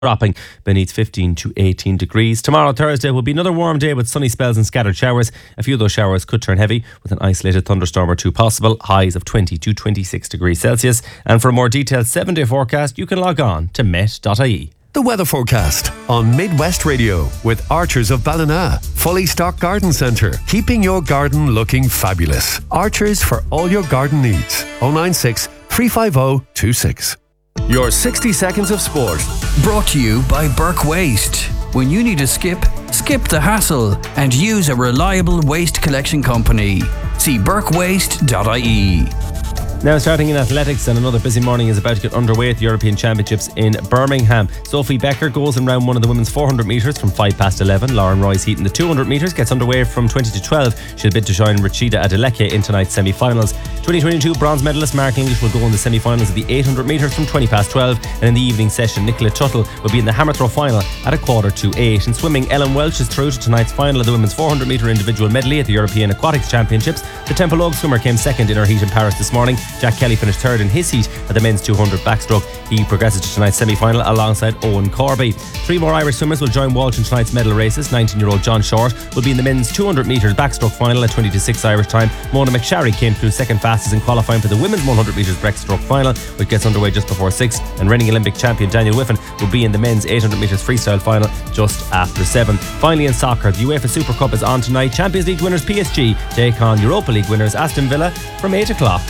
dropping beneath 15 to 18 degrees. Tomorrow, Thursday, will be another warm day with sunny spells and scattered showers. A few of those showers could turn heavy with an isolated thunderstorm or two possible. Highs of 20 to 26 degrees Celsius. And for a more detailed 7-day forecast, you can log on to met.ie. The weather forecast on Midwest Radio with Archers of Ballina. Fully stocked garden centre, keeping your garden looking fabulous. Archers for all your garden needs. 096 350 26. Your 60 seconds of sport. Brought to you by Burke Waste. When you need a skip the hassle and use a reliable waste collection company. See burkewaste.ie. Now starting in athletics, and another busy morning is about to get underway at the European Championships in Birmingham. Sophie Becker goes in round one of the women's 400 metres from 11:05. Lauren Roy's heat in the 200 metres gets underway from 20 to 12. She'll bid to join Rachida Adeleke in tonight's semi-finals. 2022 bronze medalist Mark English will go in the semi-finals of the 800 metres from 12:20. And in the evening session, Nicola Tuttle will be in the hammer throw final at 7:45. In swimming, Ellen Welch is through to tonight's final of the women's 400 metre individual medley at the European Aquatics Championships. The Temple Oak swimmer came second in her heat in Paris this morning. Jack Kelly finished third in his heat at the men's 200 backstroke. He progresses to tonight's semi-final alongside Owen Corby. 3 more Irish swimmers will join Walsh in tonight's medal races. 19-year-old John Short will be in the men's 200 metres backstroke final at 20 to 6 Irish time. Mona McSharry came through second fastest in qualifying for the women's 100 metres breaststroke final, which gets underway just before 6. And reigning Olympic champion Daniel Whiffen will be in the men's 800 metres freestyle final just after 7. Finally in soccer, the UEFA Super Cup is on tonight. Champions League winners PSG take on Europa League winners Aston Villa from 8 o'clock.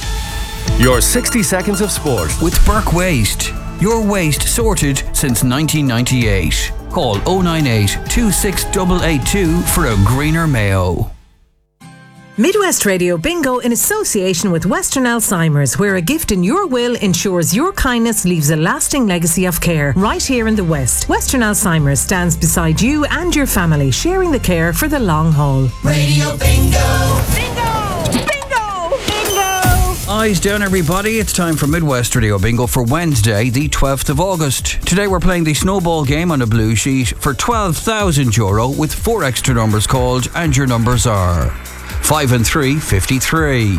Your 60 seconds of sport with Burke Waste. Your waste sorted since 1998. Call 098 26882 for a greener Mayo. Midwest Radio Bingo in association with Western Alzheimer's, where a gift in your will ensures your kindness leaves a lasting legacy of care right here in the West. Western Alzheimer's stands beside you and your family, sharing the care for the long haul. Radio Bingo! Bingo! Eyes down, everybody. It's time for Midwest Radio Bingo for Wednesday, the 12th of August. Today we're playing the snowball game on a blue sheet for €12,000 with 4 extra numbers called, and your numbers are 5 and 3, 53.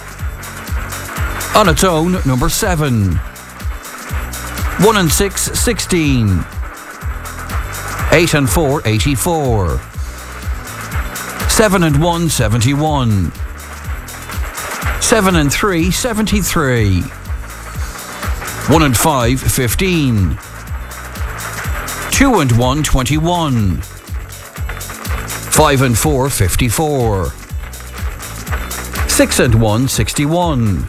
On its own, number 7. 1 and 6, 16. 8 and 4, 84. 7 and 1, 71. 7 and 3, 73. 1 and 5, 15. 2 and 1, 21. 5 and 4, 54. 6 and 1, 61.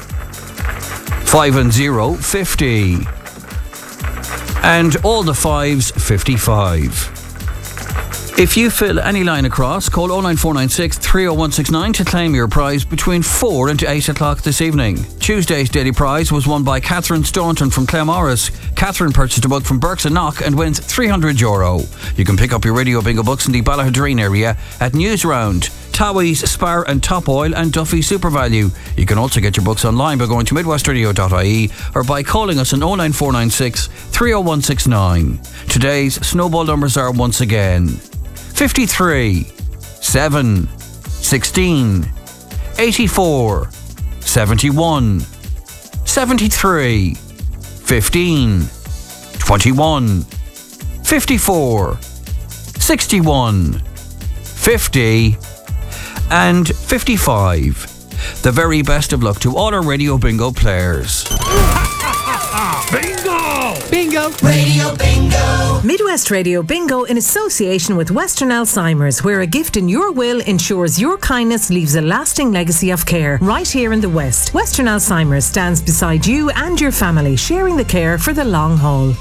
5 and 0, 50. And all the 5s, 55. If you fill any line across, call 09496 30169 to claim your prize between 4 and 8 o'clock this evening. Tuesday's daily prize was won by Catherine Staunton from Claremorris. Catherine purchased a book from Burke's and Knock and wins €300. You can pick up your Radio Bingo books in the Ballahadreen area at Newsround, Towie's, Spar and Top Oil and Duffy SuperValue. You can also get your books online by going to midwestradio.ie or by calling us on 09496 30169. Today's snowball numbers are once again 53, 7, 16, 84, 71, 73, 15, 21, 54, 61, 50, and 55. The very best of luck to all our Radio Bingo players. Bingo! Bingo! Radio Bingo! Midwest Radio Bingo in association with Western Alzheimer's, where a gift in your will ensures your kindness leaves a lasting legacy of care right here in the West. Western Alzheimer's stands beside you and your family, sharing the care for the long haul.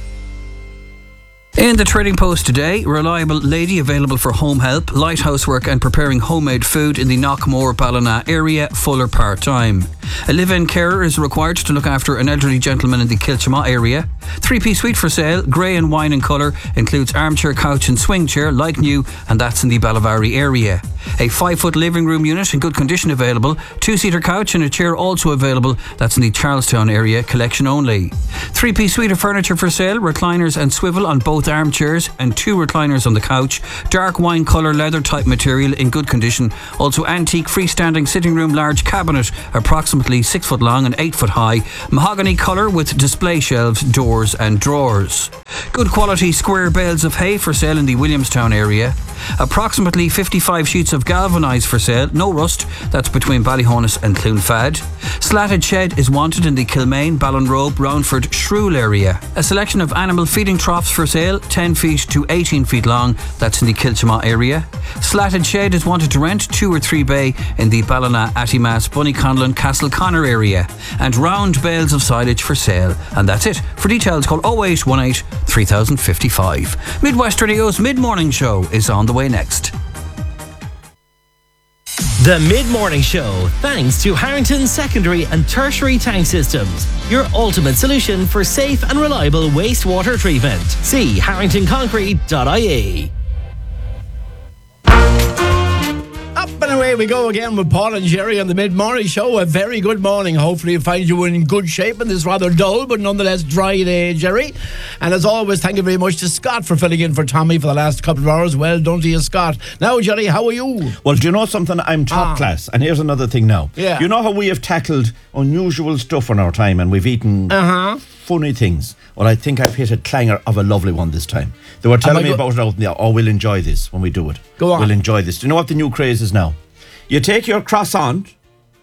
In the Trading Post today, reliable lady available for home help, light housework and preparing homemade food in the Knockmore Ballina area, full or part-time. A live-in carer is required to look after an elderly gentleman in the Kilchama area. 3-piece suite for sale, grey and wine in colour, includes armchair, couch and swing chair, like new, and that's in the Ballavari area. A 5-foot living room unit in good condition available, 2-seater couch and a chair also available, that's in the Charlestown area, collection only. 3-piece suite of furniture for sale, recliners and swivel on both armchairs and 2 recliners on the couch, dark wine colour leather type material in good condition, also antique freestanding sitting room large cabinet, approximately 6 foot long and 8 foot high, mahogany colour with display shelves, door doors and drawers. Good quality square bales of hay for sale in the Williamstown area. Approximately 55 sheets of galvanised for sale, no rust, that's between Ballyhonus and Cloonfad. Slatted shed is wanted in the Kilmaine, Ballinrobe, Roundford, Shrewell area. A selection of animal feeding troughs for sale, 10 feet to 18 feet long, that's in the Kiltimagh area. Slatted shed is wanted to rent, 2 or 3 bay in the Ballina, Attimas, Bunnyconlon, Castleconnor area. And round bales of silage for sale. And that's it. For details, call 0818 3055. Midwest Radio's Mid-Morning Show is on the way next. The Mid-Morning Show, thanks to Harrington Secondary and Tertiary Tank Systems, your ultimate solution for safe and reliable wastewater treatment. See harringtonconcrete.ie. Up and away we go again with Paul and Jerry on the Mid-Morning Show. A very good morning. Hopefully it finds you in good shape in this rather dull but nonetheless dry day, Jerry. And as always, thank you very much to Scott for filling in for Tommy for the last couple of hours. Well done to you, Scott. Now, Jerry, how are you? Well, do you know something? I'm top class. And here's another thing now. Yeah. You know how we have tackled unusual stuff in our time and we've eaten funny things? Well, I think I've hit a clanger of a lovely one this time. They were telling me about it out there. Oh, we'll enjoy this when we do it. Go on. We'll enjoy this. Do you know what the new craze is now? You take your croissant,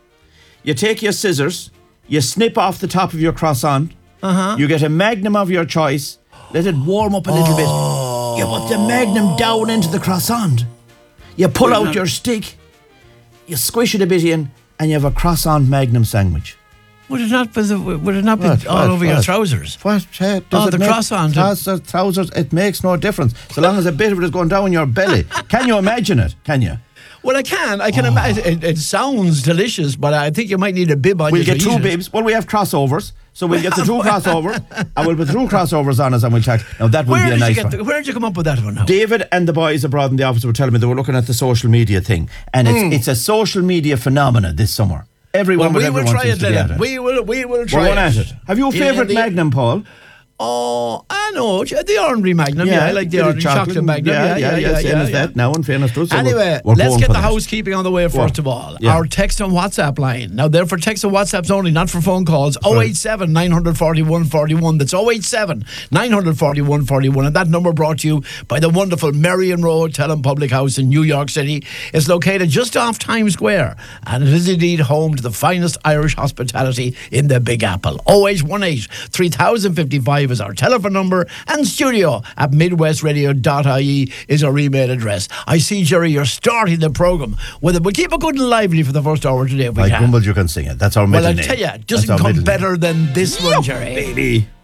you take your scissors, you snip off the top of your croissant, you get a Magnum of your choice, let it warm up a little bit. You put the Magnum down into the croissant. You pull out your stick, you squish it a bit in, and you have a croissant Magnum sandwich. Would it not be all over your trousers? What? The croissant. Trousers, it makes no difference. So long as a bit of it is going down your belly. Can you imagine it? Can you? Well, I can imagine. It sounds delicious, but I think you might need a bib on. We'll get 2 bibs. Well, we have crossovers, so we'll get the 2 crossovers, and we'll put 2 crossovers on us, and we'll chat. Now that would be a nice one. Where did you come up with that one now? David and the boys abroad in the office were telling me they were looking at the social media thing, and it's a social media phenomenon this summer. Everyone we will try it, Lennon. We will try We're at it. Have you a favourite Magnum, Paul? Oh, I know. The Ornery Magnum. Yeah, I like the Ornery chocolate Magnum. Yeah. Now, in fairness to us. Anyway, let's get the housekeeping on the way first of all. Yeah. Our text and WhatsApp line. Now, they're for text and WhatsApps only, not for phone calls. 087 941 41. That's 087 941 41. And that number brought to you by the wonderful Merrion Road Hotel and Public House in New York City. It's located just off Times Square, and it is indeed home to the finest Irish hospitality in the Big Apple. 0818 3055 is our telephone number, and studio at midwestradio.ie is our email address. I see, Jerry, you're starting the programme with it. We'll keep it good and lively for the first hour today if we can. Grumble, you can sing it. That's our middle name. Well, I tell you, it doesn't come better than this one, Jerry. Baby.